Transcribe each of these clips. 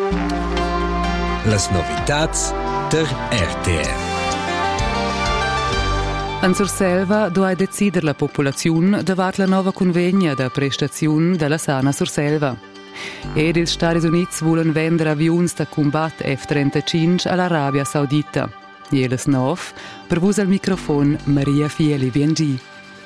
Las novitats der RTR. En Surselva doveva decidere la popolazione davanti la nuova convegna da prestazione della sana Surselva. Ed gli Stati Uniti vogliono vendere avioni da combatto F-35 all'Arabia Saudita. Jeles nov, per voi al microfono Maria Fieli BNG.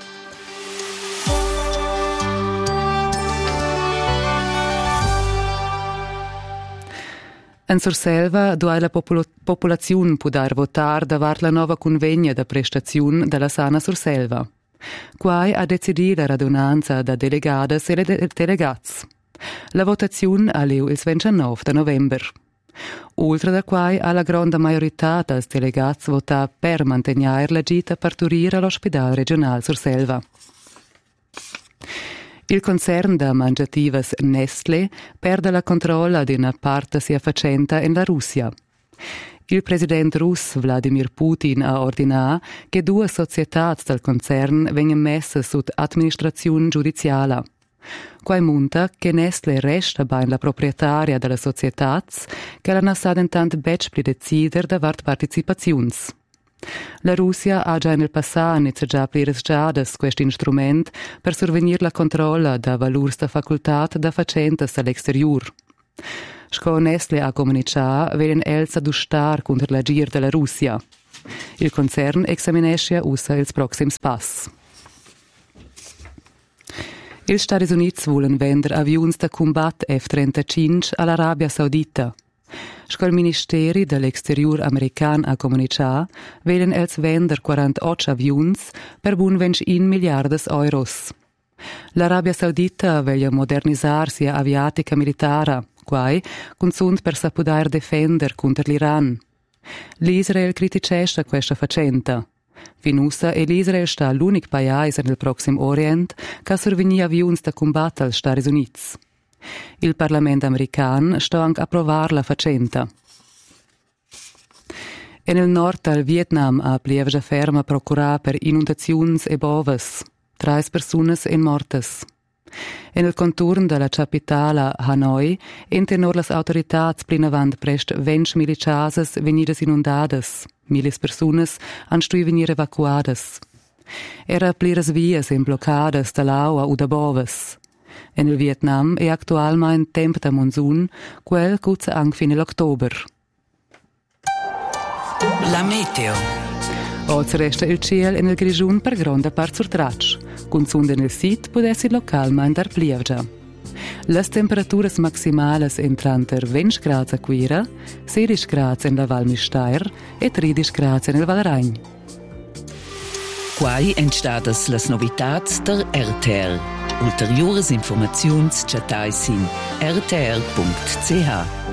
En Surselva dove la popolazione poter votare davanti la nuova convegna da prestazione della sana Surselva. Quai ha deciso la radunanza da delegades e delegats. La votazione ha lieu il 29 di novembre. Oltre da quai ha la grande maggiorità dei delegats votato per mantenere la gita partorire all'ospedale regionale Surselva. Il concern da mangiativas Nestlé perde la controlla di una parte sia facenta in la Russia. Il presidente russo Vladimir Putin ha ordinato che due società del concern vengano messe sotto amministrazione giudiziale. Quai munta che Nestlé resta ben la proprietaria della società che la stata intanto bec pli decider da vart partecipazioni. La Russia ha già nel passato iniziato a aprire questo strumento per survenire la controlla da valore sta facoltà da facentes all'exterior. Sco Nestlé ha comunicato veden elsa du star contro l'agir della Russia. Il concern examinesce usa ils proxims pass. Gli Stati Uniti vogliono vendere avioni da combatto F-35 all'Arabia Saudita. Il Ministero dell'Exterior americano ha comunicato vogliono els vendere 48 avioni per buon 21 miliardi euro. L'Arabia Saudita voglia modernizzare sia aviatica militare, quai consund per sa poter difendere contro l'Iran. L'Israel criticesce questa faccenda. Finussa e l'Israel sta l'unico paese nel Prossimo Oriente che survegni avioni da combattere agli Stati Uniti. Il Parlamento americano sta anche a approvare la faccenda. E nel nord del Vietnam ha plievgia ferma procurata per inondazioni e boves. 3 persone in mortes. E nel contorno della capitale Hanoi, intenor las autorità plinavant prest 20 miliciases venidas inundadas. 1000 personas han stui venir evacuadas. Era pliras vias in bloccadas dall'aua o da boves. E nel Vietnam è attualmente tempo da monsun, quel cuzza anche fino all'ottobre. La meteo. Oggi resta il cielo nel grigiun per grande parte sur traccia. Consonde nel sit può essere localmente dar plievgia. Le temperature maximali entran per 20 gradi a Quira, 16 gradi in la Val Mistair e 13 gradi nel Val Ragn. Quai entstadas las novitats der RTR. Ulteriores informaziuns chatais in rtr.ch.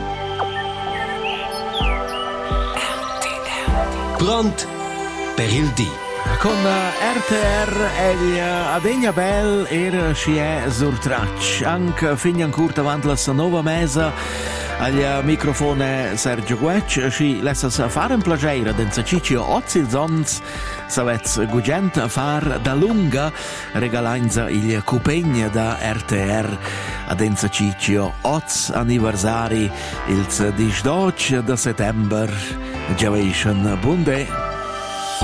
Pront per il dì. Con RTR egli adegna bel era si è surtracci. Anche fino ancora davanti alla nuova mesa al microfono Sergio Guecci si lascia fare un piacere denza ciccio ozzi zons savez gugent far da lunga regalanza il cupegna da RTR a denza ciccio oz anniversari il 18 di settembre. Giavation bunde.